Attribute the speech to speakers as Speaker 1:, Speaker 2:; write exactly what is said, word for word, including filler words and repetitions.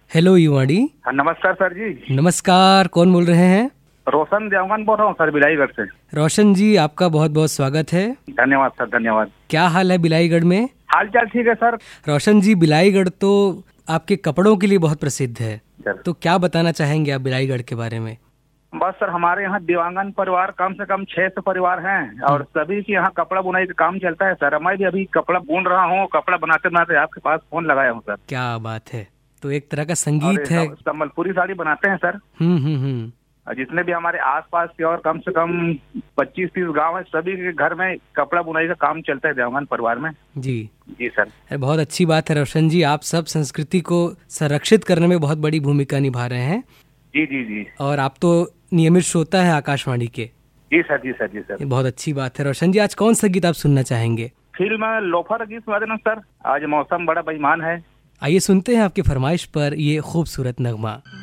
Speaker 1: Hello युवाड़ी।
Speaker 2: हाँ, नमस्कार sir जी।
Speaker 1: नमस्कार, कौन बोल रहे हैं?
Speaker 2: रोशन देवगन बोल रहा हूँ सर, बिलाईगढ़ से।
Speaker 1: रोशन जी, आपका बहुत बहुत स्वागत है।
Speaker 2: धन्यवाद सर, धन्यवाद।
Speaker 1: क्या हाल है बिलाईगढ़ में?
Speaker 2: हाल चाल ठीक है सर।
Speaker 1: रोशन जी, बिलाईगढ़ तो आपके कपड़ों के लिए बहुत प्रसिद्ध है,
Speaker 2: सर
Speaker 1: तो क्या बताना चाहेंगे आप बिलाईगढ़ के बारे में?
Speaker 2: बस सर, हमारे यहाँ देवांगन परिवार कम से कम छह सौ परिवार हैं और सभी के यहाँ कपड़ा बुनाई का काम चलता है सर। मैं भी अभी कपड़ा बुन रहा हूँ, कपड़ा बनाते बनाते आपके पास फोन लगाया हूँ सर।
Speaker 1: क्या बात है, तो एक तरह का संगीत है।
Speaker 2: संबलपुरी साड़ी बनाते हैं सर।
Speaker 1: हम्म हम्म हम्म
Speaker 2: जितने भी हमारे आसपास के और कम से कम पच्चीस तीस गांव है, सभी के घर में कपड़ा बुनाई का काम चलता है देवांगन परिवार में।
Speaker 1: जी
Speaker 2: जी सर।
Speaker 1: बहुत अच्छी बात है रोशन जी, आप सब संस्कृति को संरक्षित करने में बहुत बड़ी भूमिका निभा रहे हैं।
Speaker 2: जी जी जी।
Speaker 1: और आप तो नियमित श्रोता है आकाशवाणी के।
Speaker 2: जी सर, जी सर, जी सर।
Speaker 1: बहुत अच्छी बात है। रोशन जी, आज कौन सा गीत आप सुनना चाहेंगे?
Speaker 2: फिल्म लोफर गीत सुना देना सर। आज मौसम बड़ा बेईमान है।
Speaker 1: आइए सुनते हैं आपकी फरमाइश पर ये खूबसूरत नगमा।